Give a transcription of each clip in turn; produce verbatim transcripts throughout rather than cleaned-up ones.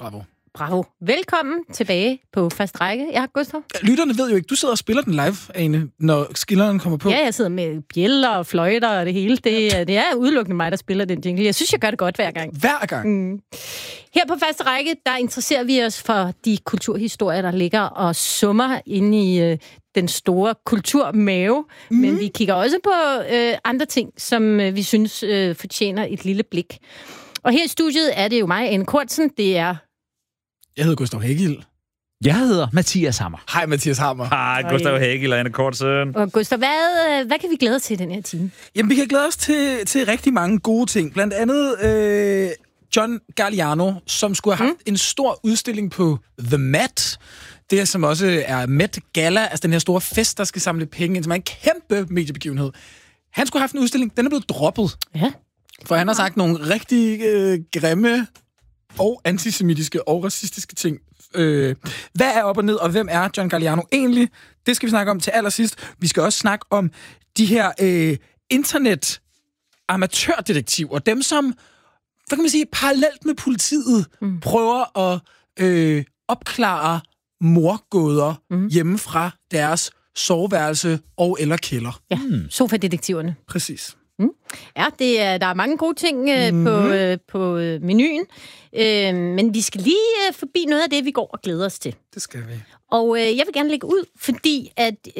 Bravo. Bravo. Velkommen tilbage på Fast Række. Jeg har Gustav. Lytterne ved jo ikke, du sidder og spiller den live, Ane, når skilleren kommer på. Ja, jeg sidder med bjæller og fløjter og det hele. Det, det er udelukkende mig, der spiller den jingle. Jeg synes, jeg gør det godt hver gang. Hver gang? Mm. Her på Fast Række, der interesserer vi os for de kulturhistorier, der ligger og summer inde i øh, den store kulturmave. Mm. Men vi kigger også på øh, andre ting, som øh, vi synes øh, fortjener et lille blik. Og her i studiet er det jo mig, Ane Cortzen. Det er... Jeg hedder Gustav Hægild. Jeg hedder Mathias Hammer. Hej, Mathias Hammer. Hej, Gustav Hægild og Ane Cortzen. Og Gustav, hvad, hvad kan vi glæde os til den her time? Jamen, vi kan glæde os til, til rigtig mange gode ting. Blandt andet øh, John Galliano, som skulle have haft mm. en stor udstilling på The Met. Det, som også er Met Gala, altså den her store fest, der skal samle penge ind, som er en kæmpe mediebegivenhed. Han skulle have haft en udstilling. Den er blevet droppet. Ja. For han har sagt nogle rigtig øh, grimme og antisemitiske og racistiske ting. Øh, hvad er op og ned, og hvem er John Galliano egentlig? Det skal vi snakke om til allersidst. Vi skal også snakke om de her øh, internet-amatørdetektiver. Dem, som, hvad kan man sige, parallelt med politiet, mm. prøver at øh, opklare mordgåder mm. hjemme fra deres soveværelse og eller kælder. Ja, mm. sofadetektiverne. Præcis. Mm. Ja, det er, der er mange gode ting øh, mm. på, øh, på øh, menuen, øh, men vi skal lige øh, forbi noget af det, vi går og glæder os til. Det skal vi. Og øh, jeg vil gerne lægge ud, fordi at øh,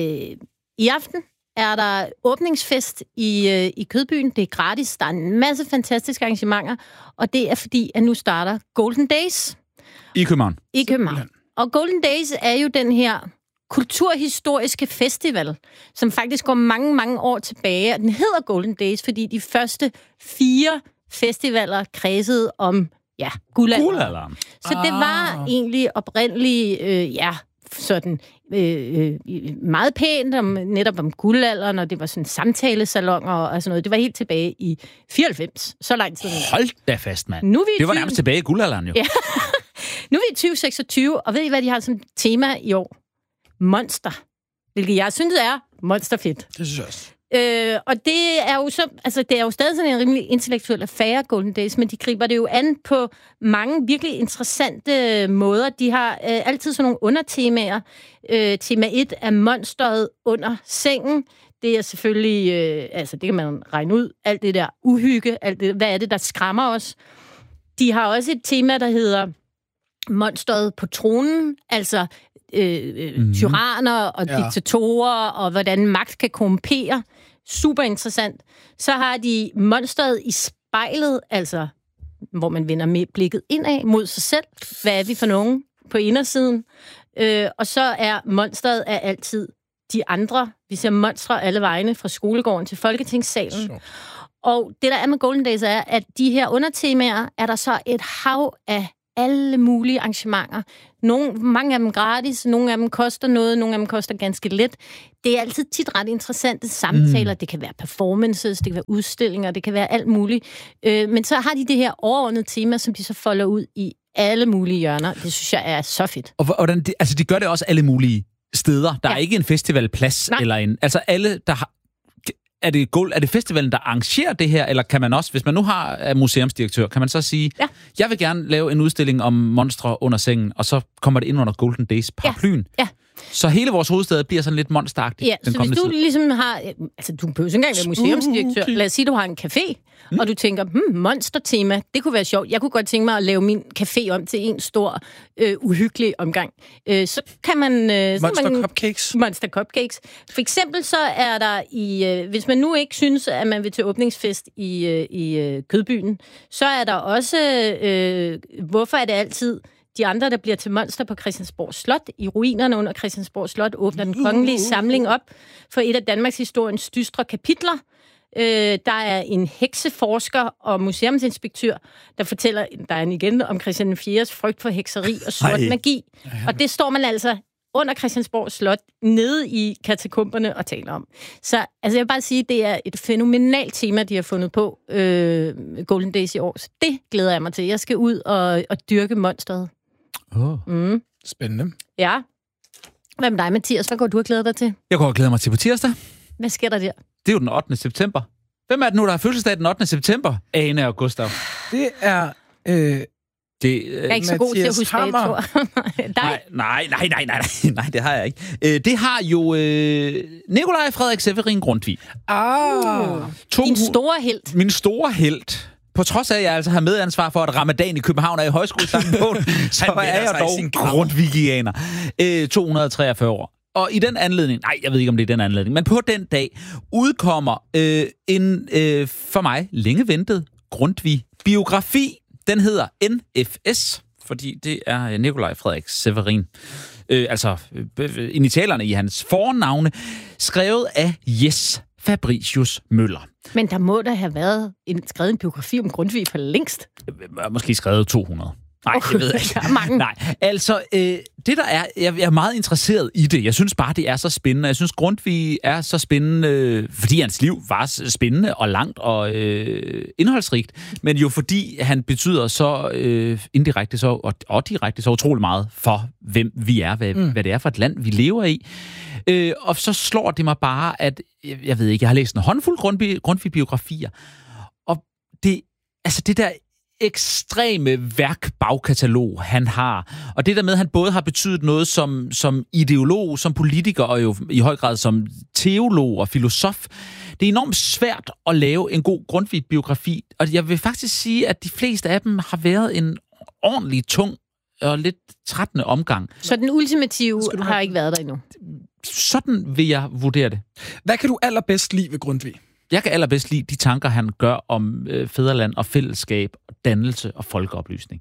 i aften er der åbningsfest i, øh, i Kødbyen. Det er gratis. Der er en masse fantastiske arrangementer, og det er fordi, at nu starter Golden Days. I København. I København. Og Golden Days er jo den her kulturhistoriske festival, som faktisk går mange, mange år tilbage. Den hedder Golden Days, fordi de første fire festivaler kredsede om, ja, guldalderen. Guldalderen. Så det var ah. egentlig oprindeligt, øh, ja, sådan øh, øh, meget pænt om, netop om guldalderen, og det var sådan samtalesalonger og sådan noget. Det var helt tilbage i fireoghalvfems. Så lang tid. Hold da fast, mand. Nu er vi det var tyve nærmest tilbage i guldalderen, jo. Ja. Nu er vi i tyve seksogtyve, og ved I, hvad de har som tema i år? Monster. Hvilket jeg synes er monsterfedt. Det synes jeg også. Øh, og det er jo så, altså det er jo stadig sådan en rimelig intellektuel affære, Golden Days, men de griber det jo an på mange virkelig interessante måder. De har øh, altid sådan nogle undertemaer. Øh, tema et er monsteret under sengen. Det er selvfølgelig, øh, altså det kan man regne ud, alt det der uhygge, alt det, hvad er det, der skræmmer os. De har også et tema, der hedder monsteret på tronen, altså Øh, mm-hmm. tyranner og ja. diktatorer, og hvordan magt kan korrumpere. Super interessant. Så har de monsteret i spejlet, altså hvor man vender med blikket indad mod sig selv. Hvad er vi for nogen på indersiden? Øh, og så er monsteret er altid de andre. Vi ser monstre alle vegne fra skolegården til Folketingssalen. Så. Og det, der er med Golden Days, er, at de her undertemaer, er der så et hav af alle mulige arrangementer. Nogle, mange af dem gratis, nogle af dem koster noget, nogle af dem koster ganske lidt. Det er altid tit ret interessante samtaler. Mm. Det kan være performances, det kan være udstillinger, det kan være alt muligt. Øh, men så har de det her overordnede tema, som de så folder ud i alle mulige hjørner. Det synes jeg er så fedt. Og hvordan de, altså de gør det også alle mulige steder. Der ja. er ikke en festivalplads Nej. eller en... Altså alle, der har... Er det, er det festivalen, der arrangerer det her, eller kan man også, hvis man nu har er museumsdirektør, kan man så sige, ja. jeg vil gerne lave en udstilling om monstre under sengen, og så kommer det ind under Golden Days paraplyen. Ja. Ja. Så hele vores hovedstad bliver sådan lidt monsteragtigt. Ja, så hvis du tid. ligesom har... Altså, du behøver ikke engang være museumsdirektør. Lad os sige, du har en café, mm. og du tænker, hmm, monstertema, det kunne være sjovt. Jeg kunne godt tænke mig at lave min café om til en stor, øh, uhyggelig omgang. Øh, så kan man... Øh, monster man, cupcakes. Monster cupcakes. For eksempel så er der i... Øh, hvis man nu ikke synes, at man vil til åbningsfest i, øh, i øh, Kødbyen, så er der også... Øh, hvorfor er det altid... De andre, der bliver til monster på Christiansborg Slot. I ruinerne under Christiansborg Slot åbner den kongelige samling op for et af Danmarks historiens dystre kapitler. Øh, der er en hekseforsker og museumsinspektør, der fortæller, der er en igen, om Christian den fjerdes frygt for hekseri og sort Ej. magi. Og det står man altså under Christiansborg Slot, nede i katakomberne og taler om. Så altså, jeg vil bare sige, det er et fænomenalt tema, de har fundet på øh, Golden Days i år. Så det glæder jeg mig til. Jeg skal ud og, og dyrke monsteret. Oh. Mm. Spændende. Ja. Hvad med dig, Mathias? Hvad går du og glæder dig til? Jeg går og glæder mig til på tirsdag. Hvad sker der der? Det er jo den ottende september. Hvem er det nu, der har fødselsdag den ottende september? Ane og Gustav. Det er øh, Det, øh, jeg er ikke så god til at huske datoer. nej, nej, nej, nej, nej, nej, det har jeg ikke. Øh, det har jo øh, Nikolaj Frederik Severin Grundtvig. Ah, to, din store helt. Min store helt. På trods af, at jeg altså har medansvar for, at Ramadan i København er i højskolesangbogen, så er jeg dog grundtvigianer. Øh, to hundrede og treogfyrre år. Og i den anledning, nej, jeg ved ikke, om det er den anledning, men på den dag udkommer øh, en øh, for mig længe ventet Grundtvig-biografi. Den hedder N F S, fordi det er Nikolaj Frederik Severin. Øh, altså øh, initialerne i hans fornavne, skrevet af Jes Fabricius Møller. Men der må da have været en, skrevet en biografi om Grundtvig for længst. Måske skrevet to hundrede. Nej, jeg ved ikke. Mange. Nej, altså, øh, det der er, jeg er meget interesseret i det. Jeg synes bare, det er så spændende. Jeg synes, Grundtvig er så spændende, øh, fordi hans liv var spændende og langt og øh, indholdsrigt, men jo fordi han betyder så øh, indirekte så, og, og direkte så utrolig meget for, hvem vi er, hvad, mm. hvad det er for et land, vi lever i. Øh, og så slår det mig bare, at, jeg ved ikke, jeg har læst en håndfuld Grundtvig, Grundtvig-biografier, og det, altså det der ekstreme værk-bagkatalog, han har. Og det der med, at han både har betydet noget som, som ideolog, som politiker, og jo i høj grad som teolog og filosof. Det er enormt svært at lave en god Grundtvig-biografi, og jeg vil faktisk sige, at de fleste af dem har været en ordentlig tung og lidt trættende omgang. Så den ultimative har ikke været der endnu? Sådan vil jeg vurdere det. Hvad kan du allerbedst lide ved Grundtvig? Jeg kan allerbedst lide de tanker, han gør om øh, fædreland og fællesskab, og dannelse og folkeoplysning.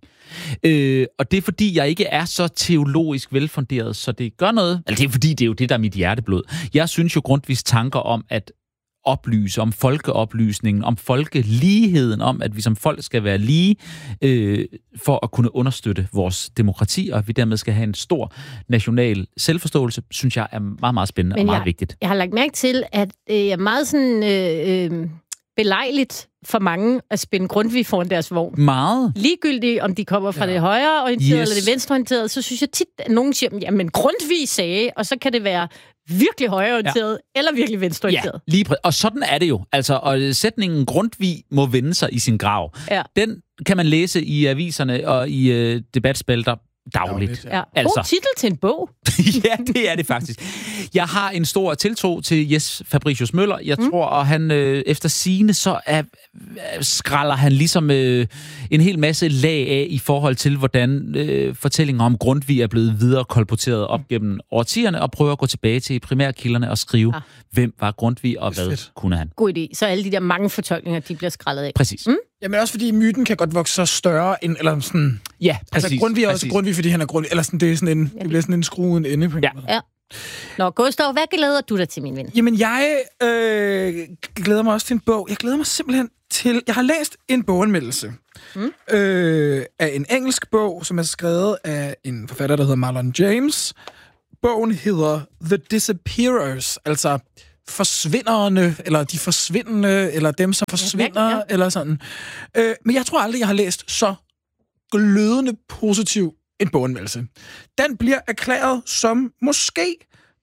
Øh, og det er, fordi jeg ikke er så teologisk velfunderet, så det gør noget. Eller det er, fordi det er jo det, der er mit hjerteblod. Jeg synes jo Grundtvigs tanker om at oplyse, om folkeoplysningen, om folkeligheden, om at vi som folk skal være lige øh, for at kunne understøtte vores demokrati, og at vi dermed skal have en stor national selvforståelse, synes jeg er meget, meget spændende Men og meget jeg, vigtigt. Jeg har lagt mærke til, at det er meget sådan øh, øh, belejligt for mange at spænde Grundtvig foran deres vogn. Meget. Ligegyldigt, om de kommer fra ja. det højreorienterede yes. eller det venstreorienterede, så synes jeg tit, at nogen siger, jamen Grundtvig sagde, og så kan det være virkelig højreorienteret, ja. eller virkelig venstreorienteret. Ja, lige præcis. Og sådan er det jo. Altså, og sætningen Grundtvig må vende sig i sin grav. Ja. Den kan man læse i aviserne og i øh, debatspalter dagligt. Ja. Altså. God titel til en bog. Ja, det er det faktisk. Jeg har en stor tiltro til Jes Fabricius Møller. Jeg mm. tror, at han øh, efter sigende, så er, skralder han ligesom øh, en hel masse lag af i forhold til, hvordan øh, fortællinger om Grundtvig er blevet videre kolporteret op gennem årtierne, og prøver at gå tilbage til primærkilderne og skrive, ah. hvem var Grundtvig, og hvad fedt. kunne han. God idé. Så alle de der mange fortolkninger, de bliver skrællet af. Præcis. Mm? Jamen også fordi myten kan godt vokse så større end, eller sådan... Ja, præcis. Altså Grundtvig er også præcis. Grundtvig, fordi han er Grundtvig, eller sådan, det er sådan en, det bliver sådan en skruen ende på en ja. måde. Ja. Nå, Gustav, hvad glæder du dig til, min ven? Jamen, jeg øh, glæder mig også til en bog. Jeg glæder mig simpelthen til... Jeg har læst en boganmeldelse mm. øh, af en engelsk bog, som er skrevet af en forfatter, der hedder Marlon James. Bogen hedder The Disappearers, altså forsvinderne, eller de forsvindende, eller dem, som forsvinder, ja, ja. eller sådan. Øh, men jeg tror aldrig, jeg har læst så glødende positiv en boganmeldelse. Den bliver erklæret som måske...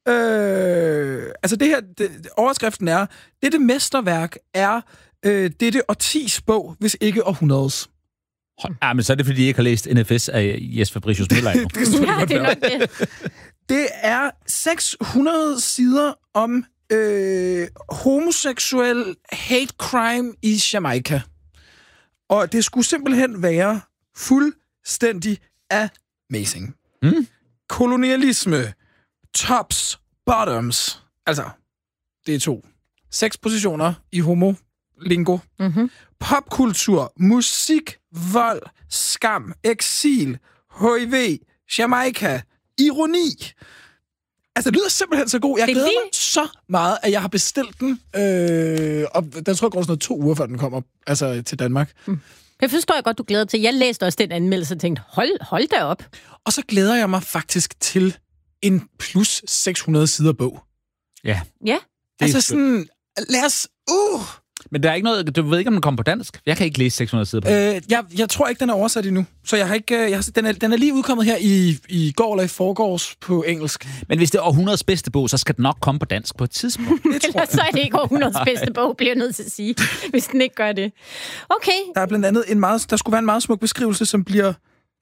Øh, altså det her, det, overskriften er, dette mesterværk er øh, dette årtis bog, hvis ikke århundredes. Ja, men så er det, fordi I ikke har læst N F S af Jes Fabricius Møller endnu. det, ja, det, er nok det. Det er seks hundrede sider om øh, homoseksuel hate crime i Jamaica. Og det skulle simpelthen være fuldstændig amazing. Mm. Kolonialisme, tops, bottoms. Altså, det er to. Seks positioner i homo-lingo. Mm-hmm. Popkultur, musik, vold, skam, eksil, H I V, Jamaica, ironi. Altså, det lyder simpelthen så god. Jeg glæder lige... mig så meget, at jeg har bestilt den. Øh, og den tror jeg går sådan noget to uger, før den kommer altså, til Danmark. Mm. Det forstår jeg godt, du glæder dig til. Jeg læste også den anmeldelse og tænkte, hold, hold da op. Og så glæder jeg mig faktisk til en plus seks hundrede sider bog. Ja. Ja. Altså sådan, lad os... Uh. Men der er ikke noget... Du ved ikke, om den kommer på dansk? Jeg kan ikke læse seks hundrede sider på øh, jeg, jeg tror ikke, den er oversat endnu. Så jeg har ikke... Jeg har, den, er, den er lige udkommet her i, i går eller i forgårs på engelsk. Men hvis det er århundredes bedste bog, så skal den nok komme på dansk på et tidspunkt. Det tror jeg. Så er det ikke århundredes bedste bog, bliver jeg nødt til at sige, hvis den ikke gør det. Okay. Der er blandt andet en meget... Der skulle være en meget smuk beskrivelse, som bliver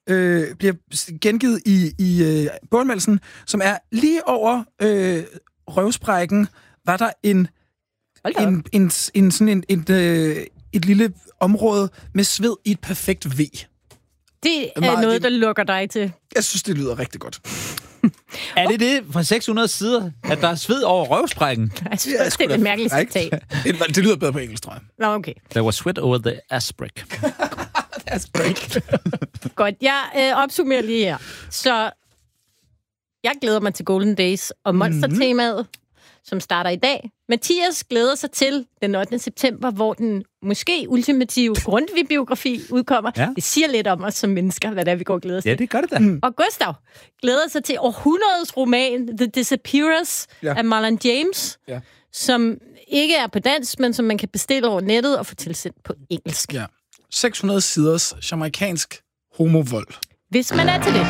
øh, bliver gengivet i, i øh, boganmeldelsen, som er lige over øh, røvsprækken, var der en, en, en, en, sådan en, et, øh, et lille område med sved i et perfekt V. Det er meget, noget, der lukker dig til. Jeg synes, det lyder rigtig godt. Er det det fra seks hundrede sider, at der er sved over røvsprækken? Jeg synes, ja, det er et mærkeligt citat. Det lyder bedre på engelsk, tror jeg. Nå, okay. There was sweat over the aspræk. Aspræk. Godt, jeg øh, opsummerer lige her. Så jeg glæder mig til Golden Days og Monster-temaet, mm-hmm. som starter i dag. Mathias glæder sig til den ottende september, hvor den måske ultimative Grundtvig-biografi udkommer. Ja. Det siger lidt om os som mennesker, hvad det er, vi går og glæder os til. Ja, det gør det da. Mm. Og Gustav glæder sig til århundredets roman The Disappearers ja. af Marlon James, ja. som ikke er på dansk, men som man kan bestille over nettet og få tilsendt på engelsk. Ja. seks hundrede siders jamaikansk homovold. Hvis man er til det.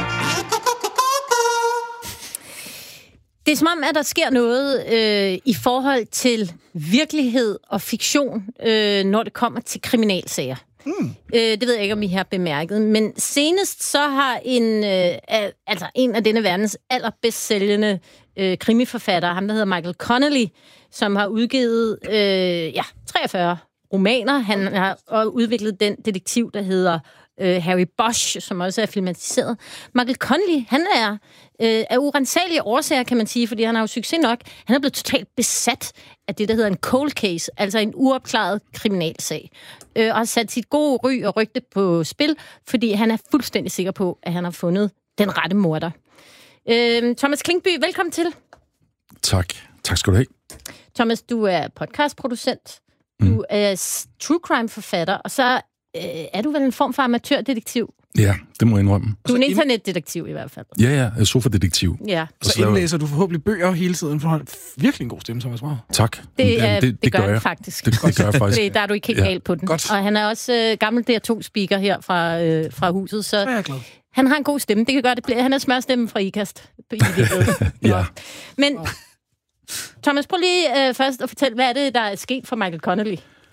Det er som om, at der sker noget øh, i forhold til virkelighed og fiktion, øh, når det kommer til kriminalsager. Mm. Øh, det ved jeg ikke, om I har bemærket. Men senest så har en, øh, altså en af denne verdens allerbedst sælgende øh, krimiforfattere, ham der hedder Michael Connelly, som har udgivet øh, ja, treogfyrre romaner. Han har udviklet den detektiv, der hedder øh, Harry Bosch, som også er filmatiseret. Michael Connelly, han er øh, af urensagelige årsager, kan man sige, fordi han har jo succes nok. Han er blevet totalt besat af det, der hedder en cold case, altså en uopklaret kriminalsag. Øh, og har sat sit gode ry og rygte på spil, fordi han er fuldstændig sikker på, at han har fundet den rette morder. Øh, Thomas Klinkby, velkommen til. Tak. Tak skal du have. Thomas, du er podcastproducent. Du mm. er true crime-forfatter, og så øh, er du vel en form for amatørdetektiv? Ja, det må jeg indrømme. Du er en internetdetektiv i hvert fald. Ja, ja, jeg er sofa-detektiv. Ja. Og så indlæser du forhåbentlig bøger hele tiden, for du har virkelig en god stemme, Thomas Ravn. Tak. Det, er, det, det, det gør, gør jeg faktisk. Det, det gør jeg faktisk. Det, der er du ikke helt ja. galt på den. Godt. Og han er også øh, gammel D R to-speaker her fra, øh, fra huset, så, så er jeg glad. Han har en god stemme. Det kan gøre det. Han er smørstemmen fra IKAST. ja. Men Thomas, prøv lige øh, først at fortælle, hvad er det, der er sket for Michael Connelly?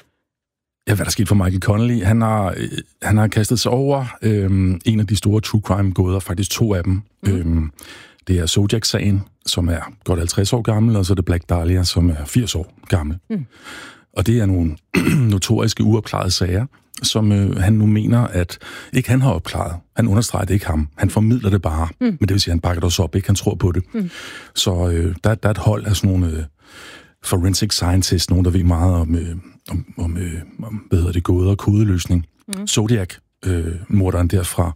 Ja, hvad der er sket for Michael Connelly? Han har, øh, han har kastet sig over øh, en af de store true crime-gåder, faktisk to af dem. Mm. Øh, det er Zodiac-sagen, som er godt halvtreds år gammel, og så er det Black Dahlia, som er firs år gammel. Mm. Og det er nogle notoriske uopklarede sager, som øh, han nu mener, at ikke han har opklaret. Han understreger det ikke ham. Han formidler det bare. Mm. Men det vil sige, at han bakker det også op, ikke? Han tror på det. Mm. Så øh, der, der er et hold af sådan nogle øh, forensic scientists, nogen, der ved meget om, øh, om, om, øh, om hvad hedder det, gåder og kodeløsning. Mm. Zodiac, øh, morderen derfra,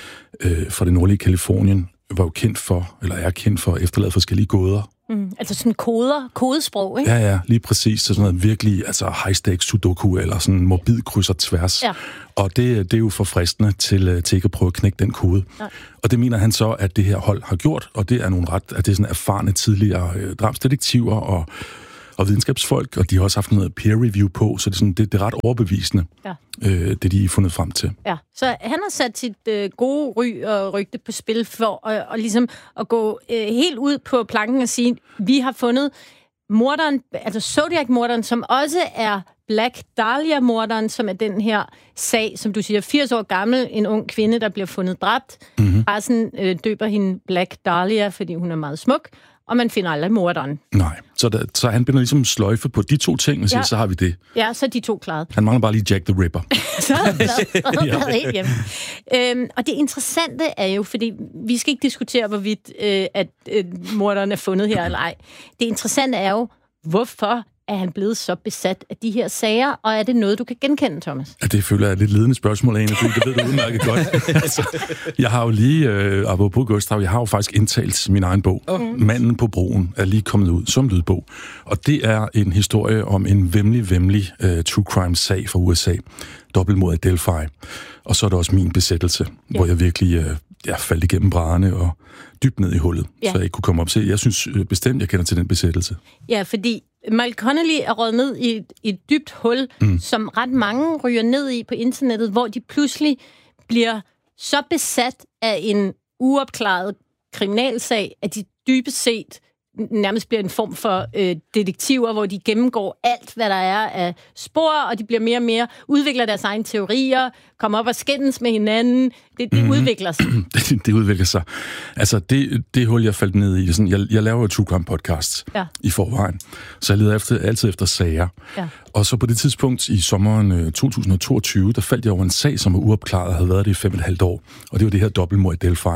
øh, fra det nordlige Kalifornien, var jo kendt for, eller er kendt for at efterlade forskellige gåder. Mm, altså sådan koder, kodesprog, ikke? Ja, ja, lige præcis. Så sådan noget virkelig, altså high-stakes sudoku, eller sådan morbid kryds og tværs. Ja. Og det, det er jo forfriskende til, til ikke at prøve at knække den kode. Ja. Og det mener han så, at det her hold har gjort, og det er nogle ret, at det er sådan erfarne tidligere øh, drabsdetektiver og, og videnskabsfolk, og de har også haft noget peer review på, så det er, sådan, det, det er ret overbevisende, ja. øh, det de er fundet frem til. Ja, så han har sat sit øh, gode ry og rygte på spil for at, og ligesom at gå øh, helt ud på planken og sige, vi har fundet morderen, altså Zodiac-morderen, som også er Black Dahlia-morderen, som er den her sag, som du siger, firs år gammel, en ung kvinde, der bliver fundet dræbt. Mm-hmm. Bare sådan øh, døber hende Black Dahlia, fordi hun er meget smuk, og man finder aldrig morderen. Nej, så, der, så han binder ligesom sløjfe på de to ting, og siger, ja. Så har vi det. Ja, så er de to klaret. Han mangler bare lige Jack the Ripper. så er han ja. helt hjemme. Øhm, og det interessante er jo, fordi vi skal ikke diskutere, hvorvidt øh, at øh, morderen er fundet her eller ej. Det interessante er jo, hvorfor er han blevet så besat af de her sager, og er det noget, du kan genkende, Thomas? Ja, det føler jeg er et lidt ledende spørgsmål af en, fordi det ved du udmærket godt. altså, jeg har jo lige, øh, apropos Gustav, jeg har jo faktisk indtalt min egen bog. Oh. Manden på broen er lige kommet ud som lydbog. Og det er en historie om en vemmelig, vemmelig uh, true crime-sag fra U S A. Dobbeltmord i Delphi. Og så er der også min besættelse, ja. Hvor jeg virkelig uh, jeg faldt igennem brædderne og dybt ned i hullet, ja. Så jeg ikke kunne komme op til. Jeg synes uh, bestemt, jeg kender til den besættelse. Ja, fordi Michael Connelly er røget ned i et, et dybt hul, mm. som ret mange ryger ned i på internettet, hvor de pludselig bliver så besat af en uopklaret kriminalsag, at de dybest set nærmest bliver en form for øh, detektiver, hvor de gennemgår alt, hvad der er af spor, og de bliver mere og mere, udvikler deres egne teorier, kommer op og skændes med hinanden. Det, det mm-hmm. udvikler sig. det, det udvikler sig. Altså, det, det hul, jeg faldt ned i, sådan, jeg, jeg laver jo true crime podcasts ja. i forvejen, så jeg leder efter, altid efter sager. Ja. Og så på det tidspunkt i sommeren to tusind og toogtyve, der faldt jeg over en sag, som var uopklaret og havde været det i fem og et halvt år. Og det var det her dobbeltmord i Delphi.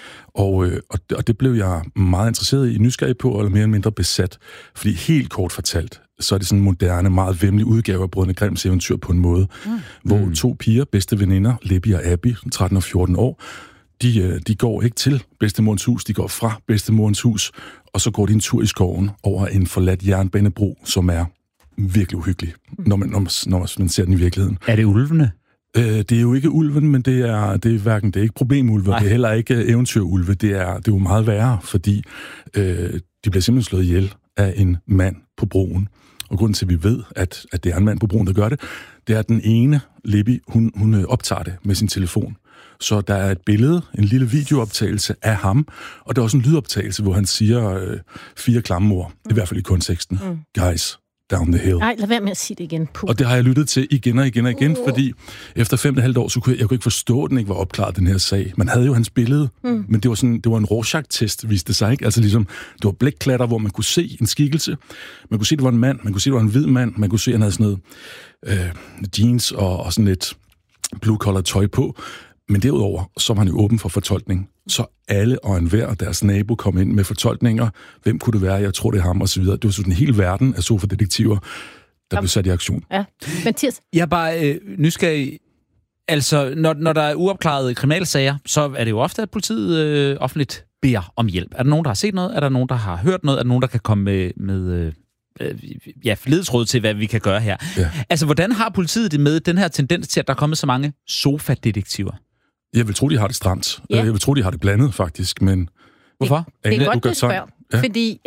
Og, øh, og det blev jeg meget interesseret i, nysgerrig på, eller mere eller mindre besat. Fordi helt kort fortalt, så er det sådan en moderne, meget væmmelig udgave af Brødrene Grimms eventyr på en måde, mm. hvor to piger, bedste veninder, Libby og Abby, tretten og fjorten år, de, de går ikke til bedstemorens hus, de går fra bedstemorens hus, og så går de en tur i skoven over en forladt jernbanebro, som er virkelig uhyggelig, når man, når man, når man ser den i virkeligheden. Er det ulvene? Det er jo ikke ulven, men det er, det er hverken det er ikke problemulve, det er heller ikke eventyrulve. Det er, det er jo meget værre, fordi øh, de bliver simpelthen slået ihjel af en mand på broen. Og grunden til, at vi ved, at, at det er en mand på broen, der gør det, det er, at den ene, Libby, hun, hun optager det med sin telefon. Så der er et billede, en lille videooptagelse af ham, og der er også en lydoptagelse, hvor han siger øh, fire klamme ord, mm. i hvert fald i konteksten. Mm. Guys, down the hill. Nej, lad være med at sige det igen. Puh. Og det har jeg lyttet til igen og igen og igen, uh. fordi efter fem og et halvt år, så kunne jeg, jeg kunne ikke forstå, at den ikke var opklaret, den her sag. Man havde jo hans billede, mm. men det var, sådan, det var en Rorschach-test, viste det sig, ikke? Altså ligesom, det var blækklatter, hvor man kunne se en skikkelse. Man kunne se, det var en mand. Man kunne se, det var en hvid mand. Man kunne se, at han havde sådan noget øh, jeans og, og sådan et blue-collar tøj på. Men derudover, så var han jo åben for fortolkning. Så alle og enhver og deres nabo kom ind med fortolkninger. Hvem kunne det være? Jeg tror, det er ham, og så videre. Det var sådan en hel verden af sofa-detektiver, der blev sat i aktion. Ja. Mathias? Jeg er bare øh, nysgerrig. Altså, når, når der er uopklarede kriminalsager, så er det jo ofte, at politiet øh, offentligt beder om hjælp. Er der nogen, der har set noget? Er der nogen, der har hørt noget? Er der nogen, der kan komme med... med øh, ja, ledetråd til, hvad vi kan gøre her. Ja. Altså, hvordan har politiet det med den her tendens til, at der er kommet så mange sofa-detektiver? Jeg vil tro, de har det stramt. Ja. Jeg vil tro, de har det blandet, faktisk, men... Hvorfor? Det, det er godt, du spørger. Ja. Fordi,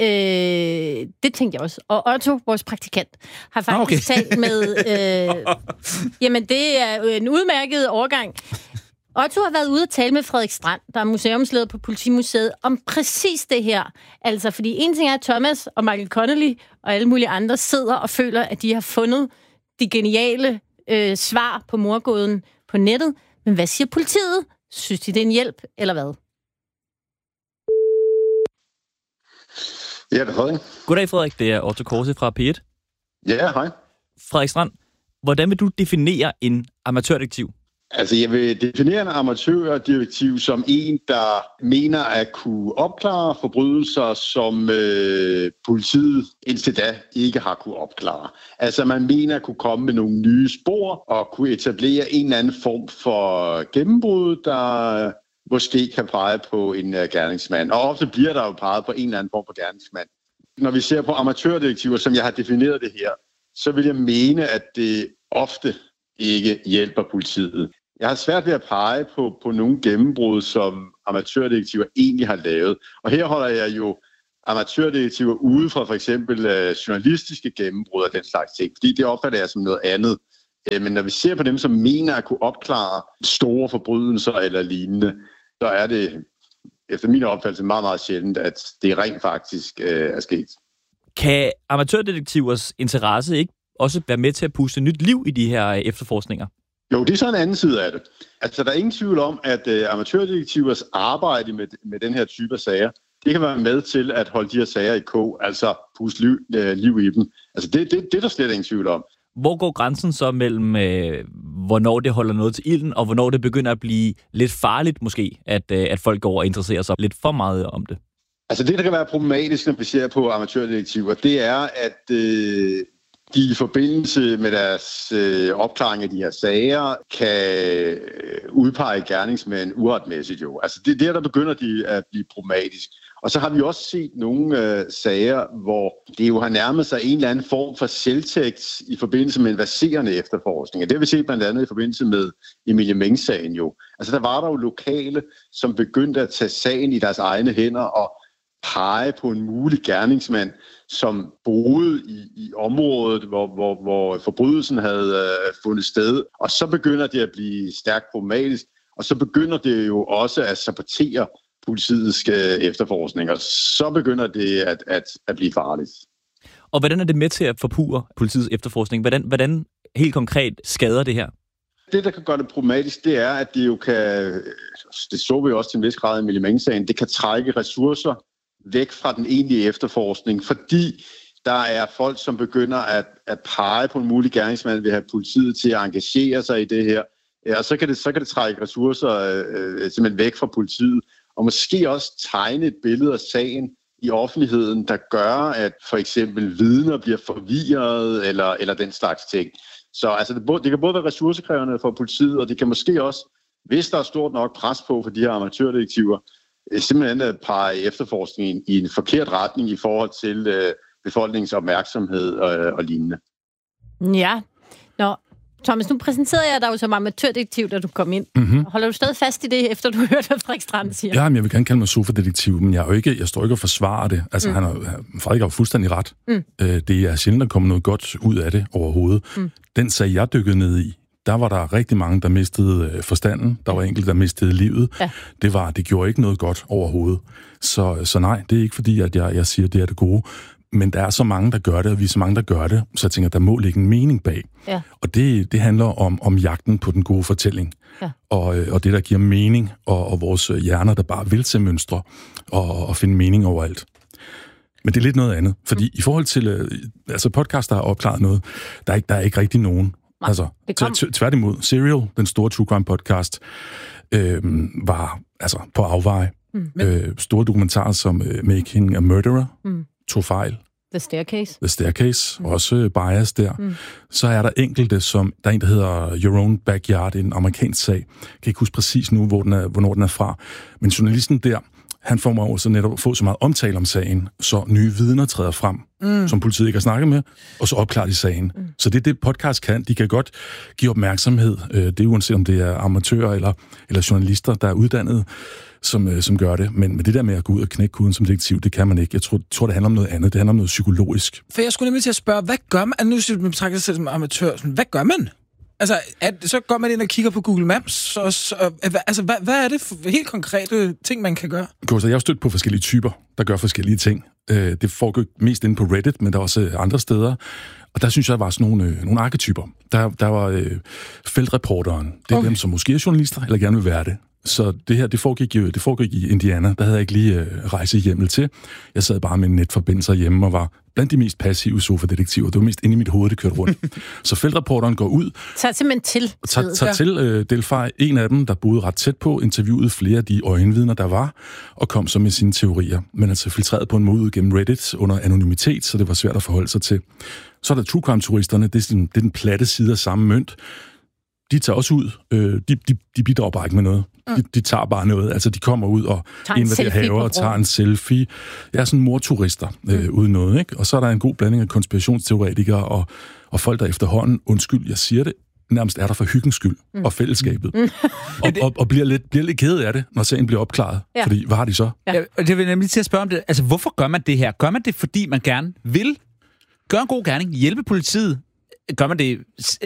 øh, det tænkte jeg også. Og Otto, vores praktikant, har faktisk okay. talt med... Øh, jamen, det er en udmærket overgang. Otto har været ude og tale med Frederik Strand, der er museumsleder på Politimuseet, om præcis det her. Altså, fordi en ting er, at Thomas og Michael Connelly og alle mulige andre sidder og føler, at de har fundet de geniale øh, svar på mordgåden på nettet. Men hvad siger politiet? Synes de, det er en hjælp, eller hvad? Ja, det er Frederik. Goddag, Frederik. Det er Otto Korse fra P et. Ja, hej. Frederik Strand, hvordan vil du definere en amatørdetektiv? Altså, jeg vil definere en amatørdetektiv som en, der mener at kunne opklare forbrydelser, som øh, politiet indtil da ikke har kunne opklare. Altså, man mener at kunne komme med nogle nye spor og kunne etablere en eller anden form for gennembrud, der måske kan pege på en uh, gerningsmand. Og ofte bliver der jo peget på en eller anden form for gerningsmand. Når vi ser på amatørdetektiver, som jeg har defineret det her, så vil jeg mene, at det ofte ikke hjælper politiet. Jeg har svært ved at pege på, på nogle gennembrud, som amatørdetektiver egentlig har lavet. Og her holder jeg jo amatørdetektiver ude fra for eksempel uh, journalistiske gennembrud og den slags ting, fordi det opfatter jeg som noget andet. Uh, men når vi ser på dem, som mener at kunne opklare store forbrydelser eller lignende, så er det efter min opfattelse meget, meget sjældent, at det rent faktisk uh, er sket. Kan amatørdetektivers interesse ikke også være med til at puste nyt liv i de her efterforskninger? Jo, det er så en anden side af det. Altså, der er ingen tvivl om, at uh, amatørdetektivers arbejde med, med den her type af sager, det kan være med til at holde de her sager i kog, altså puste liv, uh, liv i dem. Altså, det, det, det er der slet ingen tvivl om. Hvor går grænsen så mellem, øh, hvornår det holder noget til ilden, og hvornår det begynder at blive lidt farligt måske, at, øh, at folk går og interesserer sig lidt for meget om det? Altså, det, der kan være problematisk, når vi ser på amatørdetektiver, det er, at øh, de i forbindelse med deres øh, opklaring af de her sager kan udpege gerningsmænd uretmæssigt jo. Altså det er der, der begynder de at blive problematisk. Og så har vi også set nogle øh, sager, hvor det jo har nærmet sig en eller anden form for selvtægt i forbindelse med en verserende efterforskning. Og det har vi set blandt andet i forbindelse med Emilie Meng-sagen jo. Altså der var der jo lokale, som begyndte at tage sagen i deres egne hænder og pege på en mulig gerningsmand, som boede i, i området, hvor, hvor, hvor forbrydelsen havde øh, fundet sted. Og så begynder det at blive stærkt problematisk, og så begynder det jo også at sabotere politiets efterforskninger, så begynder det at, at, at blive farligt. Og hvordan er det med til at forpurre politiets efterforskning? Hvordan, hvordan helt konkret skader det her? Det, der kan gøre det problematisk, det er, at det jo kan, det så vi også til en vis grad i Millimeng-sagen, det kan trække ressourcer væk fra den egentlige efterforskning, fordi der er folk, som begynder at, at pege på en mulig gerningsmand, vil have politiet til at engagere sig i det her. Ja, og så kan det, så kan det trække ressourcer øh, simpelthen væk fra politiet, og måske også tegne et billede af sagen i offentligheden, der gør, at for eksempel vidner bliver forvirret, eller, eller den slags ting. Så altså, det, både, det kan både være ressourcekrævende for politiet, og det kan måske også, hvis der er stort nok pres på for de her amatørdetektiver, simpelthen at pege efterforskningen i en forkert retning i forhold til øh, befolkningens opmærksomhed og, og lignende. Ja. Nå, Thomas, nu præsenterede jeg dig jo som amatørdetektiv, da du kom ind. Mm-hmm. Holder du stadig fast i det, efter du hørte, hvad Frederik Strand siger? Ja, men jeg vil gerne kalde mig sofadetektiv, men jeg, er jo ikke, jeg står ikke og forsvarer det. Altså, mm. han har, Frederik har jo fuldstændig ret. Mm. Øh, det er sjældent, der kommer noget godt ud af det overhovedet. Mm. Den sag, jeg dykkede ned i, der var der rigtig mange, der mistede øh, forstanden. Der var enkelte, der mistede livet. Ja. Det var, det gjorde ikke noget godt overhovedet. Så, så nej, det er ikke fordi, at jeg, jeg siger, at det er det gode. Men der er så mange, der gør det, og vi er så mange, der gør det, så jeg tænker, der må ligge en mening bag. Ja. Og det, det handler om, om jagten på den gode fortælling. Ja. Og, og det, der giver mening, og, og vores hjerner, der bare vil se mønstre, og, og finde mening overalt. Men det er lidt noget andet, fordi mm. i forhold til, altså podcaster har opklaret noget, der er ikke, der er ikke rigtig nogen. Nej, altså, tværtimod, Serial, den store true crime podcast, øh, var altså på afveje. Mm. Øh, store dokumentarer som uh, Making a Murderer, mm. tog fejl. The Staircase. The Staircase, mm. også bias der. Mm. Så er der enkelte, som der er en, der hedder Your Own Backyard, en amerikansk sag. Jeg kan ikke huske præcis nu, hvor den er, hvornår den er fra. Men journalisten der, han får mig også netop at få så meget omtale om sagen, så nye vidner træder frem, mm. som politiet ikke har snakket med, og så opklarer de sagen. Mm. Så det er det, podcast kan. De kan godt give opmærksomhed. Det er uanset om det er amatører eller, eller journalister, der er uddannet, som, som gør det. Men med det der med at gå ud og knække koden som detektiv, det kan man ikke. Jeg tror, tror, det handler om noget andet. Det handler om noget psykologisk. For jeg skulle nemlig til at spørge, hvad gør man? Nu synes jeg, betragter sig som amatør. Hvad gør man? Altså, at, så går man ind og kigger på Google Maps, og så, altså, hvad, hvad er det for helt konkrete ting, man kan gøre? Så jeg har stødt på forskellige typer, der gør forskellige ting. Det foregår mest inde på Reddit, men der er også andre steder. Og der synes jeg, der var sådan nogle, øh, nogle arketyper. Der, der var øh, feltreporteren. Det er okay. Dem, som måske er journalister, eller gerne vil være det. Så det her, det foregik jo det foregik i Indiana. Der havde jeg ikke lige øh, rejsehjemmel til. Jeg sad bare med en netforbindelse hjemme og var blandt de mest passive sofadetektiver. Det var mest inde i mit hoved, det kørte rundt. Så feltreporteren går ud. Tager simpelthen til. Tager, tager til øh, Delphi. En af dem, der boede ret tæt på, interviewede flere af de øjenvidner, der var, og kom så med sine teorier. Men altså filtreret på en måde ud gennem Reddit under anonymitet, så det var svært at forholde sig til. Så er der true crime-turisterne. Det er, sådan, det er den platte side af samme mønt. De tager også ud. Øh, de, de, de bidrager bare ikke med noget. Mm. De, de tager bare noget. Altså, de kommer ud og invaderer haver og tager en selfie. Jeg er sådan morturister øh, mm. uden noget, ikke? Og så er der en god blanding af konspirationsteoretikere og, og folk, der efterhånden, undskyld, jeg siger det, nærmest er der for hyggens skyld mm. og fællesskabet. Mm. og, og, og bliver lidt, bliver lidt ked af det, når sagen bliver opklaret. Ja. Fordi, hvad har de så? Ja. Og det vil jeg nemlig til at spørge om det. Altså, hvorfor gør man det her? Gør man det, fordi man gerne vil gøre en god gerning, hjælpe politiet? Gør man det,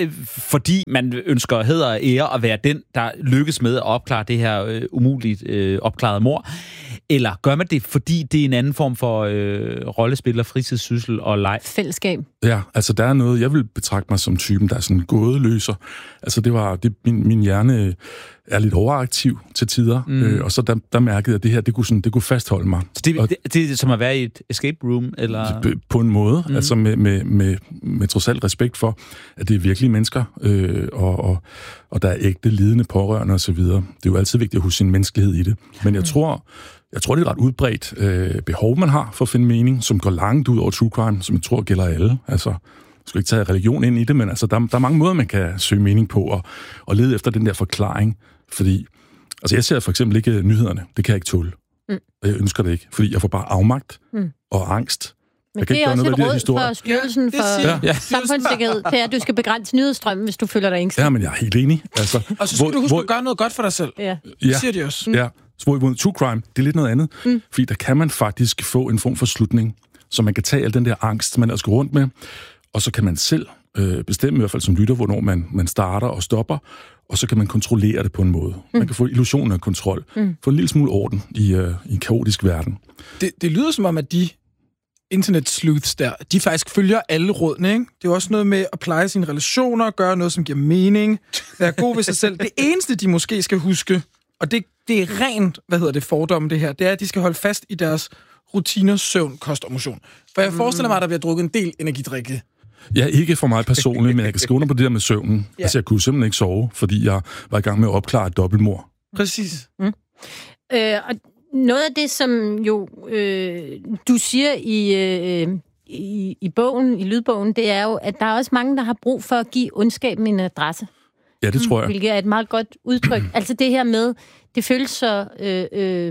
fordi man ønsker hæder og ære at være den, der lykkes med at opklare det her øh, umuligt øh, opklarede mord? Eller gør man det, fordi det er en anden form for øh, rollespil og fritidssyssel og leg? Fællesskab. Ja, altså der er noget, jeg vil betragte mig som typen, der er sådan gådeløser. Altså det var, det, min, min hjerne er lidt overaktiv til tider, mm. øh, og så der, der mærkede jeg, at det her, det kunne, sådan, det kunne fastholde mig. Så det, det, det er som at være i et escape room? Eller? På en måde, mm. altså med, med, med, med trods alt respekt for, at det er virkelige mennesker, øh, og, og, og der er ægte, lidende pårørende osv. Det er jo altid vigtigt at huske sin menneskelighed i det. Men jeg mm. tror, jeg tror, det er et ret udbredt øh, behov, man har for at finde mening, som går langt ud over true crime, som jeg tror gælder alle. Altså, jeg skal ikke tage religion ind i det, men altså, der, der er mange måder, man kan søge mening på, og, og lede efter den der forklaring. Fordi, altså jeg ser for eksempel ikke nyhederne. Det kan jeg ikke tåle. Mm. Og jeg ønsker det ikke, fordi jeg får bare afmagt mm. og angst. Men jeg kan det er ikke også et råd for Styrelsen for ja. Ja. Samfundssikkerhed til, at du skal begrænse nyhedsstrømmen, hvis du føler dig ængstelig. Ja, men jeg er helt enig. Altså, og så skal hvor, du huske hvor, at gøre noget godt for dig selv. Ja. Det siger de også. Mm. Ja, så hvorimod true crime, det er lidt noget andet. Mm. Fordi der kan man faktisk få en form for slutning, så man kan tage al den der angst, man også går rundt med, og så kan man selv øh, bestemme i hvert fald som lytter, hvornår man, man starter og stopper, og så kan man kontrollere det på en måde. Mm. Man kan få illusionen af kontrol, mm. få en lille smule orden i, øh, i en kaotisk verden. Det, det lyder som om, at de internet-sleuths der, de faktisk følger alle rådene, ikke? Det er jo også noget med at pleje sine relationer, gøre noget, som giver mening, være god ved sig selv. Det eneste, de måske skal huske, og det, det er rent, hvad hedder det, fordomme det her, det er, at de skal holde fast i deres rutiner, søvn, kost og motion. For jeg forestiller mig, at der bliver drukket en del energidrikke. Ja, ikke for mig personligt, men jeg kan skrive under på det der med søvnen. Ja. Altså, jeg kunne simpelthen ikke sove, fordi jeg var i gang med at opklare et dobbeltmord. Præcis. Mm. Øh, og noget af det, som jo øh, du siger i, øh, i, i bogen, i lydbogen, det er jo, at der er også mange, der har brug for at give ondskaben en adresse. Ja, det tror jeg. Hvilket er et meget godt udtryk. Altså det her med, det føles så øh, øh,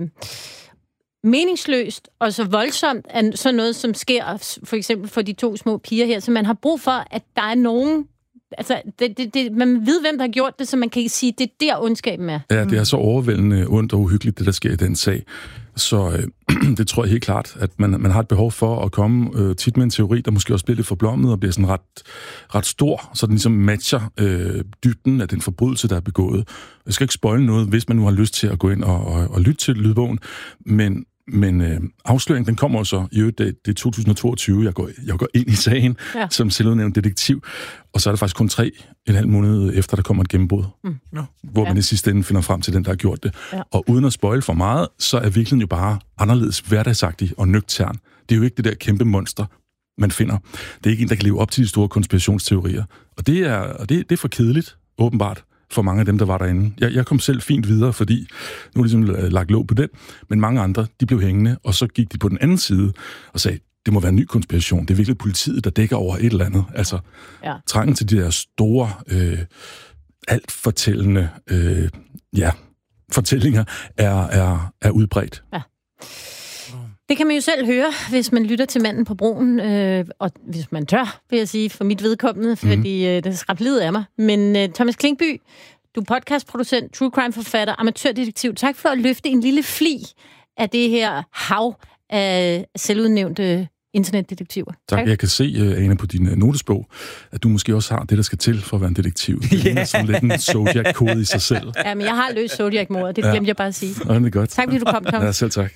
meningsløst og så voldsomt, at sådan noget, som sker for eksempel for de to små piger her, så man har brug for, at der er nogen. Altså, det, det, det, man ved, hvem der har gjort det, så man kan sige, det er der ondskaben er. Ja, det er så overvældende ondt og uhyggeligt, det der sker i den sag. Så øh, det tror jeg helt klart, at man, man har et behov for at komme øh, tit med en teori, der måske også bliver lidt forblommet og bliver sådan ret, ret stor, så den ligesom matcher øh, dybden af den forbrydelse, der er begået. Jeg skal ikke spoile noget, hvis man nu har lyst til at gå ind og, og, og lytte til lydbogen, men Men øh, afsløringen, den kommer jo så i øvrigt, det, det er to tusind og toogtyve, jeg går, jeg går ind i sagen ja. som selvudnævnt detektiv, og så er det faktisk kun tre en halv måned efter, der kommer et gennembrud, mm. ja. hvor man ja. i sidste ende finder frem til den, der har gjort det. Ja. Og uden at spoile for meget, så er virkeligheden jo bare anderledes hverdagsagtig og nøgtern. Det er jo ikke det der kæmpe monster, man finder. Det er ikke en, der kan leve op til de store konspirationsteorier. Og det er, og det, det er for kedeligt, åbenbart, for mange af dem, der var derinde. Jeg, jeg kom selv fint videre, fordi nu er ligesom lagt låg på den, men mange andre, de blev hængende, og så gik de på den anden side og sagde, det må være en ny konspiration. Det er virkelig politiet, der dækker over et eller andet. Altså, ja. trangen til de der store, øh, alt fortællende, øh, ja, fortællinger er, er, er udbredt. Ja. Det kan man jo selv høre, hvis man lytter til Manden på broen, øh, og hvis man tør, vil jeg sige, for mit vedkommende, fordi øh, det skræbt livet af mig. Men øh, Thomas Klinkby, du er podcastproducent, true crime-forfatter, amatørdetektiv. Tak for at løfte en lille fli af det her hav af selvudnævnte internetdetektiver. Tak. tak. Jeg kan se, uh, Ane, på din uh, notesbog, at du måske også har det, der skal til for at være en detektiv. Det yeah. er sådan lidt en Zodiac-kode i sig selv. Ja, men jeg har løst Zodiac-mordet. Det ja. glemte jeg bare at sige. Ja, det er godt. Tak, fordi du kom, Thomas. Ja, selv tak.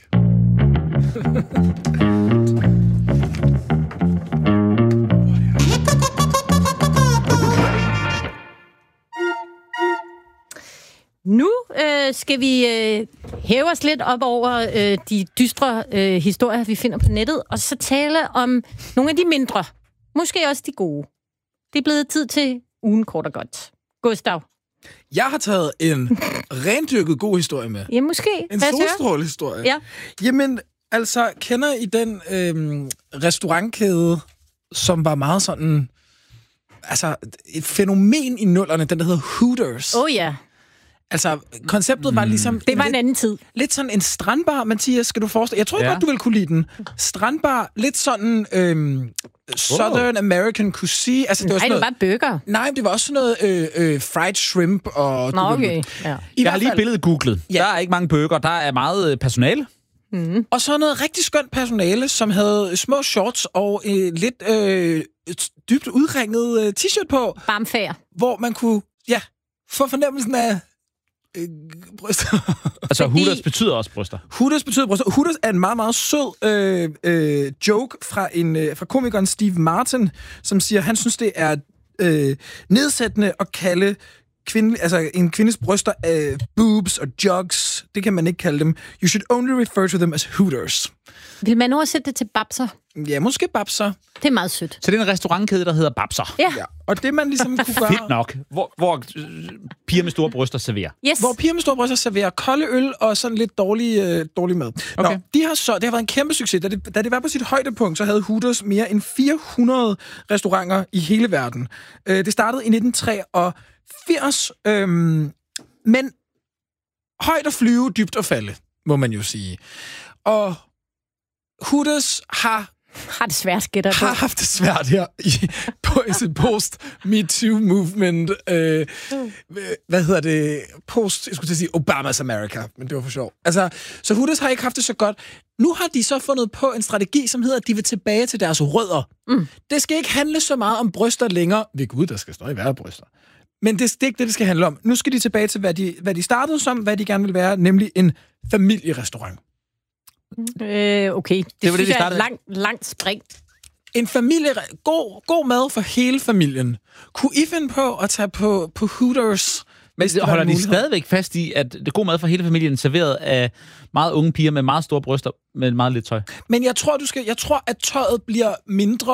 Nu øh, skal vi øh, hæve os lidt op over øh, de dystre øh, historier, vi finder på nettet, og så tale om nogle af de mindre. Måske også de gode. Det er blevet tid til ugen kort og godt. Gustav. Jeg har taget en rendyrket god historie med. Ja, måske. En solstrålehistorie. Ja. Jamen, altså, kender I den øh, restaurantkæde, som var meget sådan, altså, et fænomen i nullerne, den der hedder Hooters? Oh ja. Altså, konceptet var ligesom... Det var en anden tid. Lidt sådan en strandbar, Mathias, skal du forestille. Jeg tror ja. godt, du vil kunne lide den. Strandbar, lidt sådan øhm, Southern oh. American cuisine. Altså, det var Nej, sådan det var noget, burger. Nej, det var også sådan noget øh, øh, fried shrimp og... Nå, okay. Ja. Jeg har lige billedet googlet. Ja. Der er ikke mange burger, der er meget personale. Mm. Og så noget rigtig skønt personale, som havde små shorts og øh, lidt øh, dybt udringet øh, t-shirt på. Barmfær. Hvor man kunne, ja, få fornemmelsen af... bryster. Altså, Fordi... Hooters betyder også bryster. Hooters betyder bryster. Hooters er en meget, meget sød øh, øh, joke fra, en, øh, fra komikeren Steve Martin, som siger, han synes, det er øh, nedsættende at kalde kvinde, altså en kvindes bryster øh, boobs og jugs. Det kan man ikke kalde dem. You should only refer to them as Hooters. Vil man oversætte det til babser? Ja, måske babser. Det er meget sødt. Så det er en restaurantkæde, der hedder Babser. Ja. ja. Og det, man ligesom kunne gøre... Fedt nok. Hvor, hvor øh, piger med store bryster serverer. Yes. Hvor piger med store bryster serverer kolde øl og sådan lidt dårlig, øh, dårlig mad. Okay. Nå, de har så, det har været en kæmpe succes. Da det, da det var på sit højdepunkt, så havde Hooters mere end fire hundrede restauranter i hele verden. Øh, det startede i nitten treogfirs. Øh, men højt at flyve, dybt at falde, må man jo sige. Og Hooters har Har det svært, gætter har haft det svært her i, på sin post-MeToo-movement. Øh, hvad hedder det? Post, jeg skulle til at sige Obamas America, men det var for sjov. Altså, så Hooters har ikke haft det så godt. Nu har de så fundet på en strategi, som hedder, at de vil tilbage til deres rødder. Mm. Det skal ikke handle så meget om bryster længere. Ved Gud, der skal stadig være bryster. Men det er ikke det, det skal handle om. Nu skal de tilbage til, hvad de, hvad de startede som, hvad de gerne vil være, nemlig en familierestaurant. Øh, okay, det, det var synes det, jeg er et langt, langt spring. En familie, god, god mad for hele familien. Kunne I finde på at tage på, på Hooters? Men holder de stadigvæk fast i, at det er god mad for hele familien, serveret af meget unge piger med meget store bryster, med meget lidt tøj? Men jeg tror, du skal, jeg tror, at tøjet bliver mindre,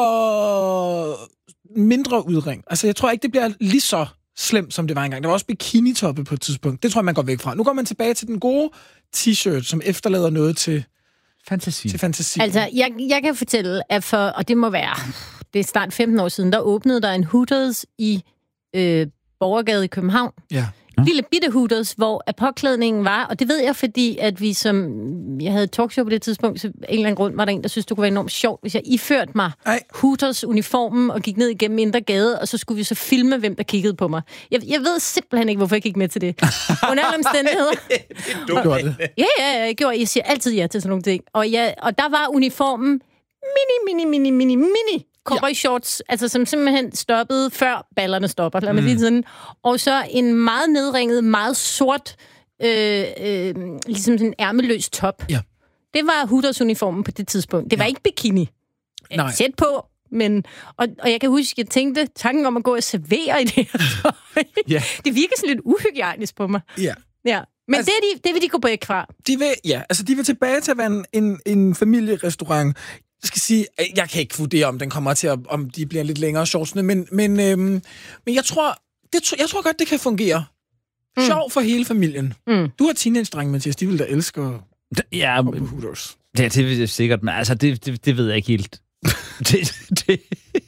mindre udring. Altså, jeg tror ikke, det bliver lige så slemt, som det var engang. Der var også bikinitoppe på et tidspunkt. Det tror jeg, man går væk fra. Nu går man tilbage til den gode t-shirt, som efterlader noget til fantasi. Til fantasi. Altså, jeg, jeg kan fortælle, at for, og det må være, det er snart femten år siden, der åbnede der en Hooters i øh, Borgergade i København. Ja. Lille bitte Hooters, hvor påklædningen var, og det ved jeg, fordi at vi som, jeg havde et talkshow på det tidspunkt, så en eller anden grund var der en, der synes det kunne være enormt sjovt, hvis jeg iførte mig Ej. Hooters-uniformen og gik ned igennem Indre Gade, og så skulle vi så filme, hvem der kiggede på mig. Jeg, jeg ved simpelthen ikke, hvorfor jeg gik med til det. Under alle omstændigheder. Du gjorde det. Ja, ja, jeg gjorde. Jeg siger altid ja til sådan nogle ting. Og, ja, og der var uniformen mini, mini, mini, mini, mini cowboy shorts, ja. Altså som simpelthen stoppede før ballerne stopper, lad mig mm. lige sådan. Og så en meget nedringet, meget sort, øh, øh, ligesom sådan en ærmeløs top. Ja. Det var Hooters-uniformen på det tidspunkt. Det var ja. ikke bikini. Nej. Sæt på, men... Og, og jeg kan huske, jeg tænkte, tanken om at gå og servere i det her tøj, ja. Det virker sådan lidt uhygiejnisk på mig. Ja. Ja. Men altså, det, de, det vil de gå på væk fra. De vil, ja, altså de vil tilbage til at være en, en, en familierestaurant. Jeg skal sige, jeg kan ikke vurdere, om den kommer til at, om de bliver lidt længere shortsene, men, men, øhm, men jeg tror, det, jeg tror godt, det kan fungere. Mm. Sjov for hele familien. Mm. Du har teenage-drenge, Mathias, de vil da elske at ja, gå på Hooters. Ja, det er sikkert, men altså, det, det, det ved jeg ikke helt. det, det, det,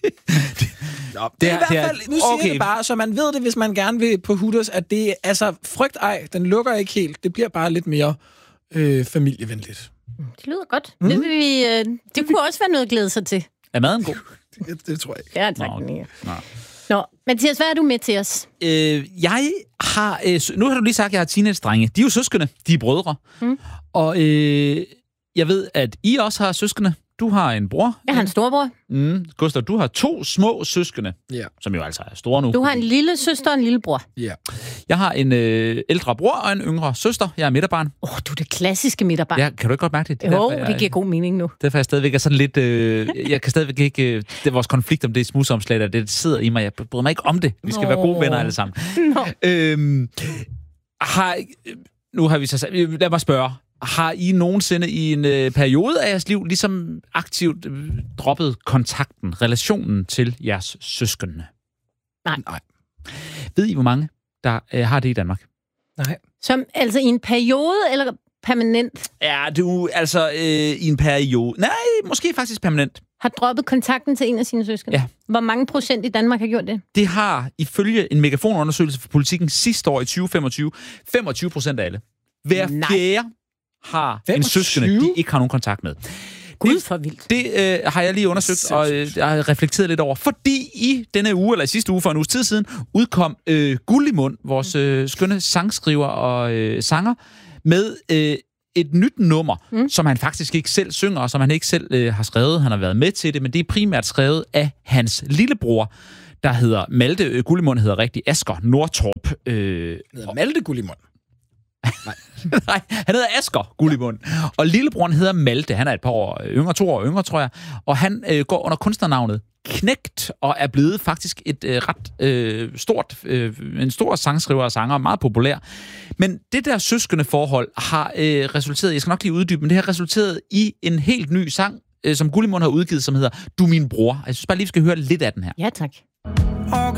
Nå, det er i hvert fald, nu siger okay. jeg det bare, så man ved det, hvis man gerne vil på Hooters, at det, altså, frygt ej, den lukker ikke helt. Det bliver bare lidt mere øh, familievenligt. Det lyder godt. Mm. Det, vil vi, øh, det kunne også være noget at glæde sig til. Er maden god? det, det tror jeg ikke. Ja, tak. Nå, okay. Nå. Nå, Mathias, hvad er du med til os? Øh, jeg har... Øh, nu har du lige sagt, at jeg har teenage-drenge. De er jo søskende. De er brødre. Mm. Og øh, jeg ved, at I også har søskende. Du har en bror. Jeg har en storbror. Mm. Gustav, du har to små søskende, yeah. som jo altså er store nu. Du har en lille søster og en lille bror. Ja. Yeah. Jeg har en øh, ældre bror og en yngre søster. Jeg er midterbarn. Åh, oh, du er det klassiske midterbarn. Ja, kan du ikke godt mærke det? det jo, derfor, det giver god mening nu. Derfor er jeg stadigvæk er sådan lidt... Øh, jeg kan stadigvæk ikke... Øh, det er vores konflikt om det smudsomslag, der det sidder i mig. Jeg bryder mig ikke om det. Vi skal oh. være gode venner alle sammen. No. Øhm, har, nu har vi så... Lad mig spørge. Har I nogensinde i en øh, periode af jeres liv ligesom aktivt øh, droppet kontakten, relationen til jeres søskende? Nej. Nej. Ved I, hvor mange, der øh, har det i Danmark? Nej. Som, altså i en periode, eller permanent? Ja, du, altså øh, i en periode. Nej, måske faktisk permanent. Har droppet kontakten til en af sine søskende? Ja. Hvor mange procent i Danmark har gjort det? Det har, ifølge en megafonundersøgelse for Politikken sidste år i tyve femogtyve, femogtyve procent af alle. Hver fjerde har femogtyve? En søskende, de ikke har nogen kontakt med. Gud, for vildt. Det øh, har jeg lige undersøgt, og øh, jeg har reflekteret lidt over. Fordi i denne uge, eller i sidste uge for en uges tid siden, udkom øh, Gullimund, vores øh, skønne sangskriver og øh, sanger, med øh, et nyt nummer, mm. som han faktisk ikke selv synger, og som han ikke selv øh, har skrevet. Han har været med til det, men det er primært skrevet af hans lillebror, der hedder Malte. Øh, Gullimund hedder rigtig Asger Nordtorp. Øh, hedder Malte Gullimund? Nej. Nej, han hedder Asger Gullimund. Og lillebroren hedder Malte. Han er et par år yngre, to år yngre, tror jeg. Og han øh, går under kunstnernavnet Knægt, og er blevet faktisk et øh, ret øh, stort, øh, en stor sangskriver og sanger, meget populær. Men det der søskende forhold har øh, resulteret, jeg skal nok lige uddybe, men det har resulteret i en helt ny sang, øh, som Gullimund har udgivet, som hedder Du min bror. Jeg synes bare lige, vi skal høre lidt af den her. Ja, tak.